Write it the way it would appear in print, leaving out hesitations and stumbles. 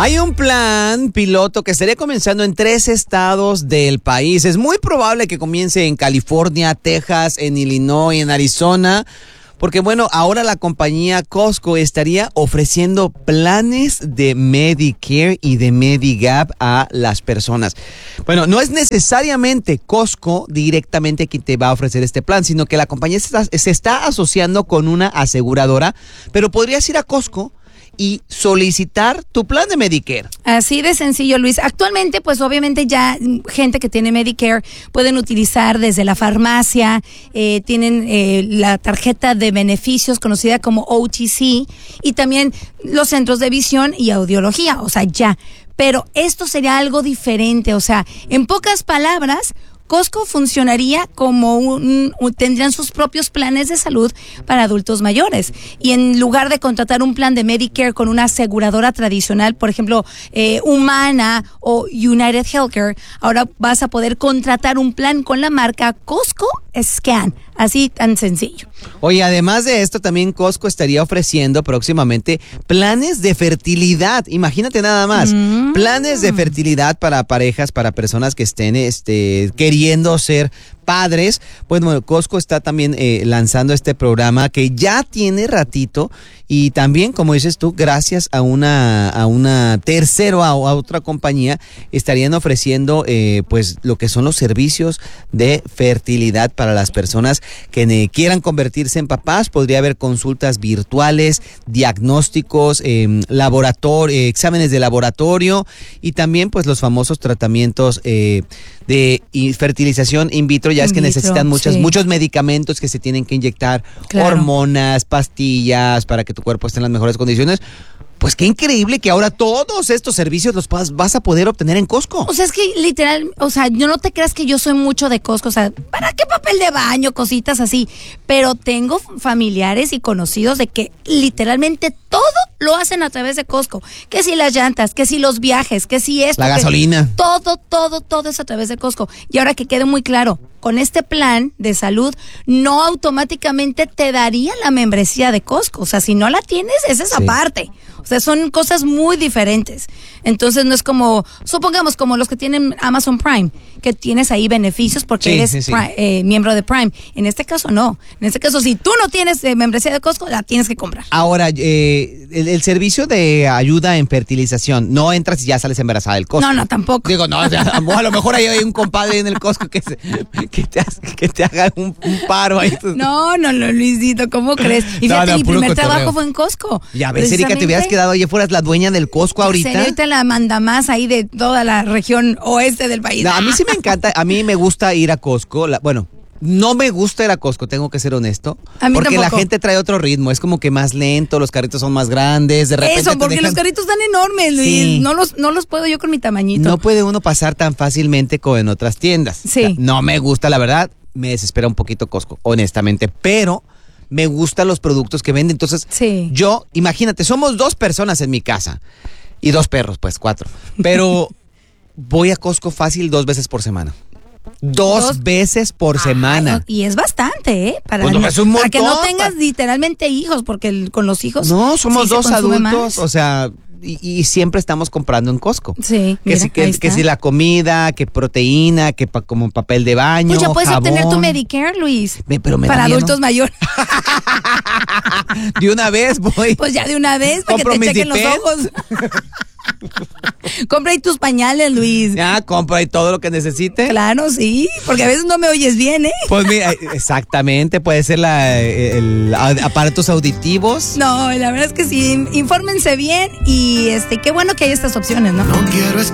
Hay un plan piloto que estaría comenzando en 3 estados del país. Es muy probable que comience en California, Texas, en Illinois, en Arizona. Porque bueno, ahora la compañía Costco estaría ofreciendo planes de Medicare y de Medigap a las personas. Bueno, no es necesariamente Costco directamente quien te va a ofrecer este plan, sino que la compañía se está asociando con una aseguradora, pero podrías ir a Costco y solicitar tu plan de Medicare. Así de sencillo, Luis. Actualmente, pues obviamente ya gente que tiene Medicare pueden utilizar desde la farmacia, tienen la tarjeta de beneficios conocida como OTC y también los centros de visión y audiología, o sea, ya. Pero esto sería algo diferente, o sea, en pocas palabras, Costco funcionaría como tendrían sus propios planes de salud para adultos mayores. Y en lugar de contratar un plan de Medicare con una aseguradora tradicional, por ejemplo, Humana o United Healthcare, ahora vas a poder contratar un plan con la marca Costco Scan. Así tan sencillo. Oye, además de esto, también Costco estaría ofreciendo próximamente planes de fertilidad. Imagínate nada más. Planes de fertilidad para parejas, para personas que estén queriendo ser padres. Pues bueno, Costco está también lanzando este programa que ya tiene ratito y también, como dices tú, gracias a una tercera, a otra compañía, estarían ofreciendo pues lo que son los servicios de fertilidad para las personas que quieran convertirse en papás. Podría haber consultas virtuales, diagnósticos, exámenes de laboratorio y también pues los famosos tratamientos de fertilización in vitro. Ya es que necesitan muchos medicamentos que se tienen que inyectar, hormonas, pastillas para que tu cuerpo esté en las mejores condiciones. Pues qué increíble que ahora todos estos servicios los vas a poder obtener en Costco. O sea, es que literal, o sea, yo no te creas que yo soy mucho de Costco, o sea, ¿para qué papel de baño? Cositas así. Pero tengo familiares y conocidos de que literalmente todo lo hacen a través de Costco. Que si las llantas, que si los viajes, que si esto. La gasolina. Todo es a través de Costco. Y ahora que quede muy claro, con este plan de salud, no automáticamente te daría la membresía de Costco. O sea, si no la tienes, esa es aparte. O sea, son cosas muy diferentes. Entonces no es como, supongamos como los que tienen Amazon Prime, que tienes ahí beneficios porque eres miembro de Prime. En este caso no. En este caso, si tú no tienes membresía de Costco, la tienes que comprar. Ahora, el servicio de ayuda en fertilización, no entras y ya sales embarazada del Costco. No, tampoco. Digo, no, o sea, a lo mejor hay un compadre en el Costco que te haga un paro ahí. No, Luisito, ¿cómo crees? Y fíjate, mi primer trabajo fue en Costco. Ya ves, Erika, te hubieras quedado, oye, fueras la dueña del Costco ahorita. Ahorita la mandamás ahí de toda la región oeste del país. No, a mí sí me encanta, a mí me gusta ir a Costco, no me gusta ir a Costco, tengo que ser honesto. A mí porque tampoco. La gente trae otro ritmo, es como que más lento, los carritos son más grandes, de repente eso, porque los carritos están enormes, Luis. Sí. No los puedo yo con mi tamañito. No puede uno pasar tan fácilmente como en otras tiendas. Sí. O sea, no me gusta, la verdad, me desespera un poquito Costco, honestamente, pero me gustan los productos que venden. Entonces, yo, imagínate, somos 2 personas en mi casa y 2 perros, pues 4. Pero voy a Costco fácil 2 veces por semana. 2 veces por semana. No, y es bastante, ¿eh? Para que no tengas literalmente hijos, porque con los hijos. No, somos 2 adultos, más. O sea. Y siempre estamos comprando en Costco. Sí, que si la comida, que proteína, que como papel de baño, pues ya puedes jabón. obtener tu Medicare, Luis. Pero para adultos mayores. De una vez voy. Pues ya de una vez, para que te chequen los ojos. Compra ahí tus pañales, Luis. Ya, compra ahí todo lo que necesite. Claro, sí, porque a veces no me oyes bien, ¿eh? Pues mira, exactamente, puede ser el aparatos auditivos. No, la verdad es que sí, infórmense bien y qué bueno que hay estas opciones, ¿no? No quiero